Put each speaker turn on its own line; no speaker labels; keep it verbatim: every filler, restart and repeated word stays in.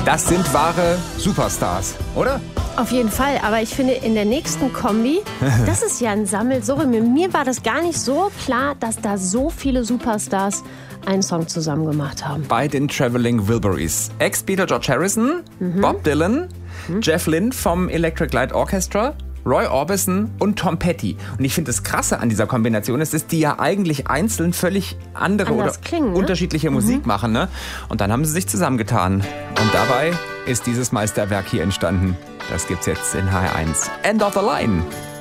Das sind wahre Superstars, oder?
Auf jeden Fall, aber ich finde in der nächsten Kombi, das ist ja ein Sammelsurium. Mir war das gar nicht so klar, dass da so viele Superstars einen Song zusammen gemacht haben.
Bei den Traveling Wilburys. Ex-Beatle George Harrison, mhm. Bob Dylan, mhm. Jeff Lynne vom Electric Light Orchestra, Roy Orbison und Tom Petty. Und ich finde das Krasse an dieser Kombination ist, dass die ja eigentlich einzeln völlig andere
Anders
oder
klingen, ne?
unterschiedliche Musik
mhm.
machen. Ne? Und dann haben sie sich zusammengetan. Und dabei ist dieses Meisterwerk hier entstanden. Das gibt's jetzt in H R eins. End of the Line.